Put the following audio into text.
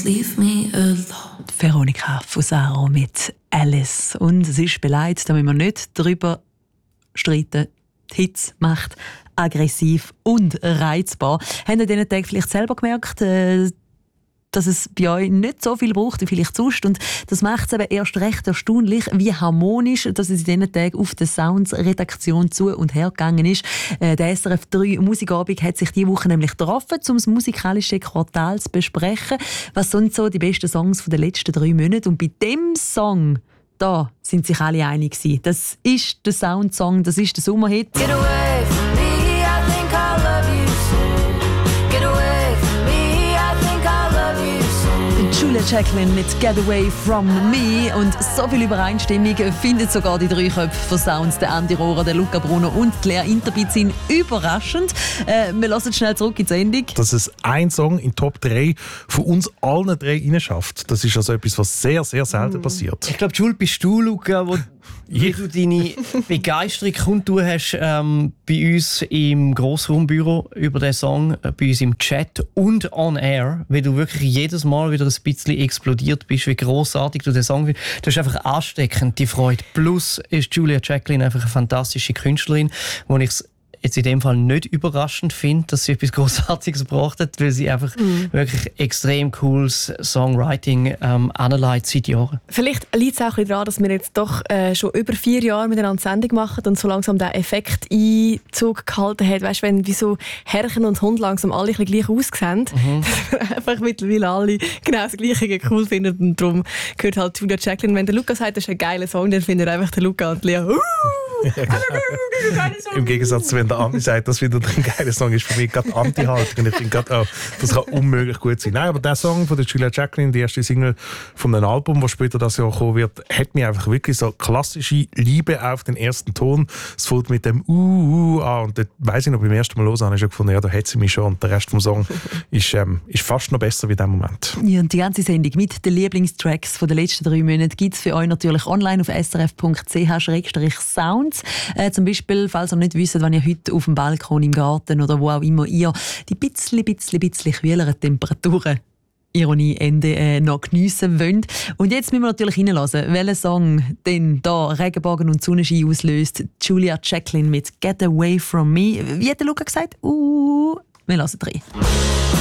don't leave me alone. Veronika Fusaro mit Alice. Und es ist beleidigt, da müssen wir nicht darüber streiten. Die Hits macht aggressiv und reizbar. Habt ihr diesen Tag vielleicht selber gemerkt, dass es bei euch nicht so viel braucht wie vielleicht sonst? Und das macht es eben erst recht erstaunlich, wie harmonisch dass es in diesen Tagen auf der Sounds-Redaktion zu und her gegangen ist. Der SRF 3 Musikabend hat sich diese Woche nämlich getroffen, um das musikalische Quartal zu besprechen. Was sind so die besten Songs der letzten 3 Monate? Und bei dem Song, da sind sich alle einig gewesen. Das ist der Soundsong, das ist der Sommerhit. Get away from me, I think I love you soon. Get away from me, I think I love you soon. Julia Jacqueline mit Get Away From Me. Und so viel Übereinstimmung findet sogar die 3 Köpfe von Sounds, der Andi Rohrer, der Luca Bruno und Claire Interbit sind überraschend. Wir lassen schnell zurück in die Sendung. Dass es ein Song in Top 3 von uns allen 3 reinschafft, das ist also etwas, was sehr, sehr selten passiert. Ich glaube, Jules, bist du, Luca, wie du deine Begeisterung kundtun hast bei uns im Grossraumbüro über den Song, bei uns im Chat und on air, weil du wirklich jedes Mal wieder ein bisschen explodiert bist, wie grossartig du den Song findest. Das ist einfach ansteckend, die Freude. Plus ist Julia Jacqueline einfach eine fantastische Künstlerin, wo ich es jetzt in dem Fall nicht überraschend finde, dass sie etwas Grossartiges gebracht hat, weil sie einfach wirklich extrem cooles Songwriting anleitet seit Jahren. Vielleicht liegt es auch ein bisschen daran, dass wir jetzt doch schon über 4 Jahre miteinander Sendung machen und so langsam der Effekt Einzug gehalten hat. Weißt du, wenn wie so Herrchen und Hund langsam alle ein bisschen gleich aussehen, dass wir einfach mittlerweile alle genau das Gleiche cool finden. Und darum gehört halt Julia Jacqueline. Wenn der Luca sagt, das ist ein geiler Song, dann findet einfach der Luca und Lea Im Gegensatz zu wenn der Andi sagt, dass wieder ein geiler Song ist, für mich gerade Anti-Haltung. Ich denke gerade, das kann unmöglich gut sein. Nein, aber der Song von der Julia Jacqueline, die erste Single von einem Album, das später das Jahr kommen wird, hat mir einfach wirklich so klassische Liebe auf den ersten Ton. Es fällt mit dem an und dort weiss ich noch, beim ersten Mal los habe ich schon gefunden, ja, da hat sie mich schon. Und der Rest vom Song ist fast noch besser wie in dem Moment. Ja, und die ganze Sendung mit den Lieblingstracks von den letzten 3 Monaten gibt es für euch natürlich online auf srf.ch/sounds. Zum Beispiel, falls ihr nicht wisst, wenn ihr heute auf dem Balkon, im Garten oder wo auch immer ihr die bisschen kühleren Temperaturen, Ironie, Ende, noch geniessen wollt. Und jetzt müssen wir natürlich hineinlassen, welcher Song denn da Regenbogen und Sonnenschein auslöst. Julia Jacqueline mit Get Away From Me. Wie hat der Luca gesagt? Wir lassen rein.